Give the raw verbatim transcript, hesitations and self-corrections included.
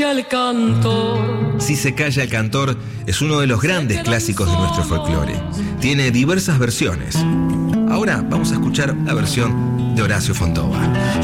El cantor. Si se calla el cantor es uno de los grandes clásicos de nuestro folclore. Tiene diversas versiones. Ahora vamos a escuchar la versión de Horacio Fontova.